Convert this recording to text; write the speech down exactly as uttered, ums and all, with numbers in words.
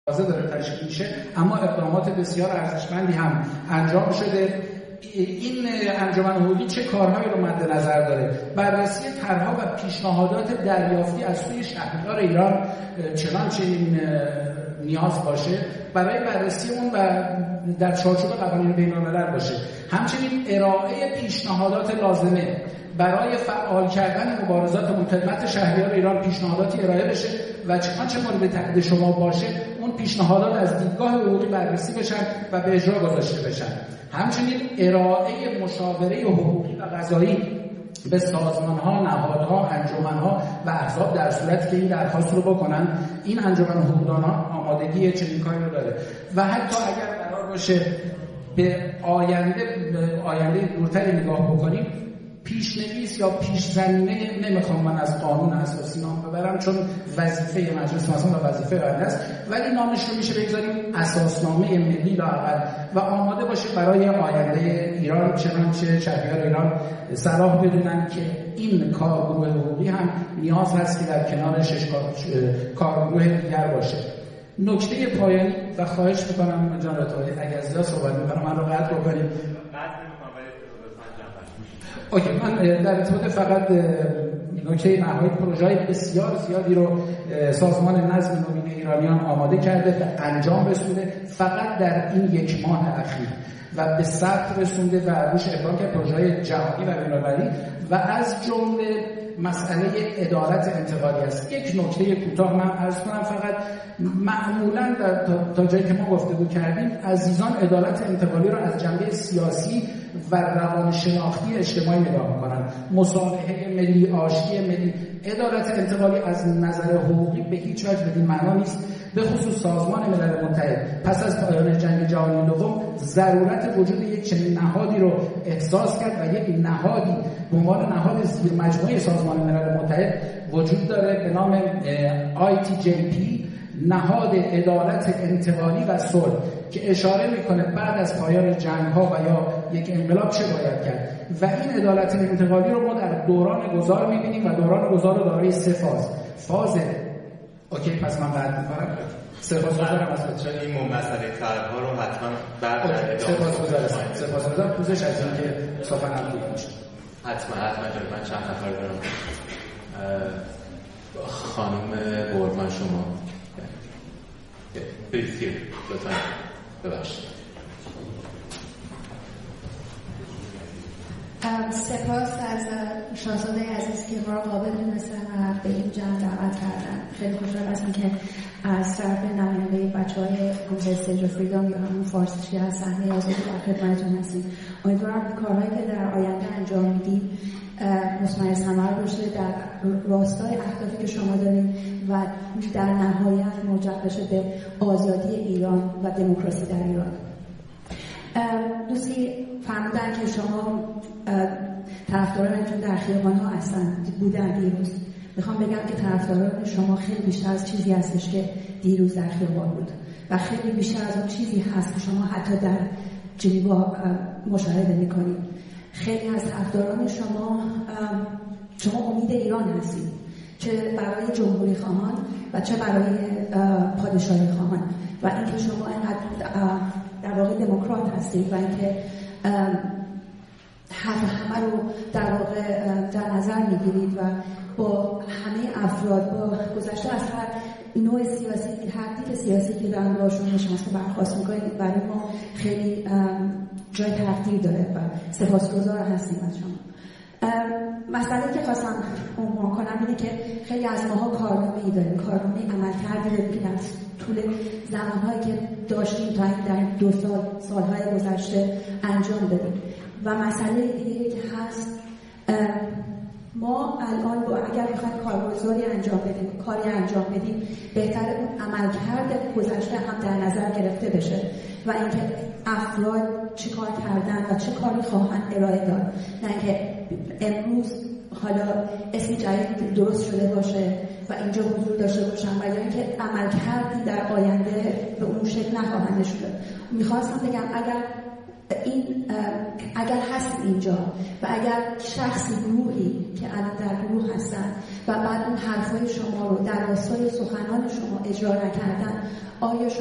تازه داره تشکیل میشه، اما اقدامات بسیار ارزشمندی هم انجام شده. این انجمن حقوقی چه کارهایی رو مد نظر داره؟ بررسی طرح‌ها و پیشنهادات دریافتی از سوی شهریار ایران، چنانچه این نیاز باشه برای بررسی اون و در چارچوب قوانین بین‌الملل باشه. همچنین ارائه پیشنهادات لازمه برای فعال کردن مبارزات اون خدمت شهریار ایران، پیشنهاداتی ارائه بشه و چنانچه مورد تایید شما باشه اون پیشنهادات از دیدگاه حقوقی بررسی بشن و به اجرا گذاشته بشن. همچنین ارائه مشاوره حقوقی و قضایی به سازمان‌ها، نهادها، انجمن‌ها و احزاب در صورتی که این درخواست رو بکنن. این انجمن حقوقدانان آمادگی چنین کاری رو داره و حتی اگر قرار باشه به آینده به آینده دورتری نگاه بکنیم، پیش‌نویس یا پیش‌زمینه، نمیخوام من از قانون اساسی نام ببرم چون وظیفه مجلس مثلا و وظیفه بنده است، ولی نامش رو میشه بگذاریم اساسنامه ملی لااقل و آماده باشه برای آینده ایران، چنانچه شهریار ایران صلاح بدونن که این کارگروه حقوقی هم نیاز هست که در کنار شش کارگروه دیگر باشه. نکته پایانی و خواهش میکنم جناب عطایی اگر زیاد صحبت میکنم من رو قطع بکنیم. اوکی، من در ارتباط فقط نکته نهایی، پروژه‌های بسیار زیادی رو سازمان نظم نوین ایرانیان آماده کرده و انجام رسونده فقط در این یک ماه اخیر و به ثبت رسونده و روش اقدام کرده، پروژه‌های جهانی و بین‌المللی و از جمله مسئله عدالت انتقالی است. یک نکته کوتاه من عرض کنم فقط، معمولاً تا, تا جایی که ما گفتگو کردیم عزیزان عدالت انتقالی رو از جنبه سیاسی و روانشناختی اجتماعی نگاه می‌کنن. مصالحه ملی، آشتی ملی. عدالت انتقالی از نظر حقوقی به هیچ وجه بدین معنا نیست. به خصوص سازمان ملل متحد پس از پایان جنگ جهانی دوم ضرورت وجود یک چنین نهادی رو احساس کرد و یک نهادی به عنوان نهاد زیر مجموعه سازمان ملل متحد وجود داره به نام آی تی جی پی، نهاد عدالت انتقالی و صلح، که اشاره میکنه بعد از پایان جنگ ها و یا یک انقلاب چه باید کرد و این عدالت انتقالی رو ما در دوران گذار میبینیم و دوران گذار رو دارای سه فاز. فاز اوکی پس من بعد میکنم سپاسگزارم از چون این مسئله طرح‌ها رو حتما بعد سپاسگزارم سپاسگزارم پوزش از اینکه سخنم طولانی شد. حتما حتما من چند نفر دارم. خانم بورمان شما بریفیر لطفا ببخشید. سپاس از شاهزاده عزیز که ما را قابل دونستن و به این جمع دعوت کردن. خیلی خوشحال هستم که از طرف نماینده بچه‌های گروه استیج فریدام یا همون فارسی از صحنه آزادی در خدمتتون هستیم. امیدوارم که کارهایی که در آینده انجام میدید مثمر ثمر باشه، در راستای اهدافی که شما دارید و در نهایت موجب بشه به آزادی ایران و دموکراسی در ایران. دوستی فرمودن که شما طرفدارانتون در خیابان‌ها هستن بودن دیروز. میخوام بگم که طرفداران شما خیلی بیشتر از چیزی هستش که دیروز در خیابان بود و خیلی بیشتر از اون چیزی هست که شما حتی در جنیوا مشاهده میکنید. خیلی از طرفداران شما شما امید ایران هستید، چه برای جمهوری خواهان و چه برای پادشاهی خواهان، و اینکه شما اینقدر در واقع دموکرات هستید و اینکه حرف همه رو در واقع در نظر میگیرید و با همه افراد با گذشته از هر نوع سیاسی، هر دید سیاسی که دارن باشون نشسته برخواست میکنید، برای ما خیلی جای تقدیر داره و سپاسگزار هستیم از شما. مسئله که خواستم عنوان کنم اینه که خیلی از ماها کارنامه‌ای داریم، کارنامه عملکردی داریم که در طول زمانهایی که داشتیم تا این در دو سال سالهای گذشته انجام دادیم. و مسئله دیگه که هست، ما الان با اگر بخوایم کارگزاری انجام بدیم، کاری انجام بدیم، بهتره اون عملکرد گذشته هم در نظر گرفته بشه و اینکه افراد چه کار کردن و چه کاری خواهند ارائه داد، نه اینکه امروز حالا اسمی جدید درست شده باشه و اینجا حضور داشته باشن و یا اینکه عملکردی در آینده به اون شکل نخواهند نشون داد. میخواستم بگم اگر این اگر هست اینجا و اگر شخصی گروهی که الان در گروه هستن و بعد اون حرفای شما رو در راستای سخنان شما اجرا نکردن، آیا